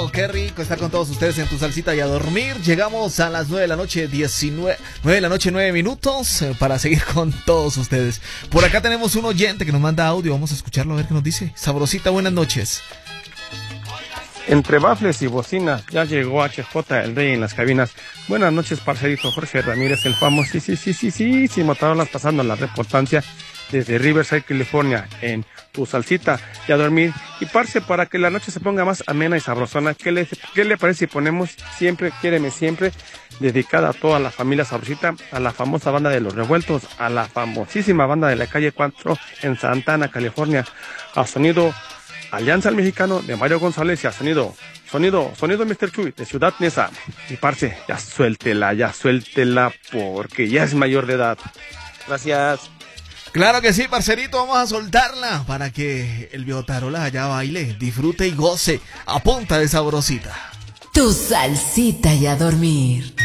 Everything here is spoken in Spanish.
qué rico estar con todos ustedes en Tu Salsita y a dormir. Llegamos a las 9 de la noche, 9 minutos, para seguir con todos ustedes. Por acá tenemos un oyente que nos manda audio, vamos a escucharlo a ver qué nos dice. Sabrosita, buenas noches. Entre bafles y bocinas, ya llegó HJ, el rey en las cabinas. Buenas noches, parcerito Jorge Ramírez, el famosísimo tablas pasando la reportancia desde Riverside, California, en Tu Salsita y a dormir. Y parce, para que la noche se ponga más amena y sabrosona, ¿qué le parece si ponemos Siempre, Quiéreme Siempre, dedicada a toda la familia Sabrosita, a la famosa banda de Los Revueltos, a la famosísima banda de la calle 4 en Santana, California, a sonido Alianza al Mexicano de Mario González y a sonido Mr. Chuy de Ciudad Neza. Y parce, ya suéltela porque ya es mayor de edad. Gracias. Claro que sí, parcerito, vamos a soltarla para que el Biotarola allá baile, disfrute y goce a punta de Sabrosita. Tu Salsita y a dormir.